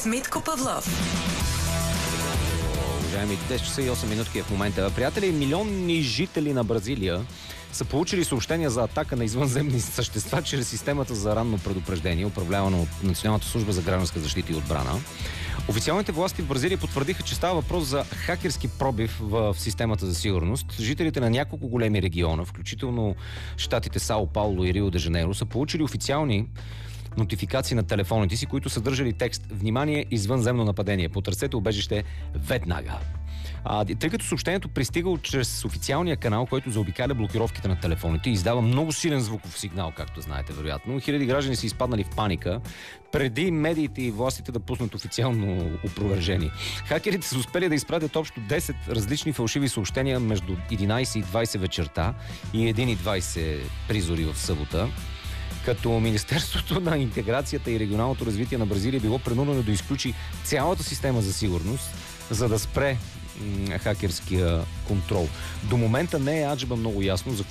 с Митко Павлов. Уважаеми, 10 часа и 8 минутки в момента. Приятели, милионни жители на Бразилия са получили съобщения за атака на извънземни същества чрез системата за ранно предупреждение, управлявана от Националната служба за гражданска защита и отбрана. Официалните власти в Бразилия потвърдиха, че става въпрос за хакерски пробив в системата за сигурност. Жителите на няколко големи региона, включително щатите Сао Пауло и Рио де Жанейро, са получили официални нотификации на телефоните си, които съдържали текст: "Внимание, извънземно нападение. Потърсете убежище веднага." Тъй като съобщението пристигало чрез официалния канал, който заобикаля блокировките на телефоните и издава много силен звуков сигнал, както знаете, вероятно, хиляди граждани са изпаднали в паника, преди медиите и властите да пуснат официално опровержение. Хакерите са успели да изпратят общо 10 различни фалшиви съобщения между 11 и 20 вечерта и 1 и 20 призори в събота, като Министерството на интеграцията и регионалното развитие на Бразилия било принудено да изключи цялата система за сигурност, за да спре хакерския контрол. До момента не е аджеба много ясно за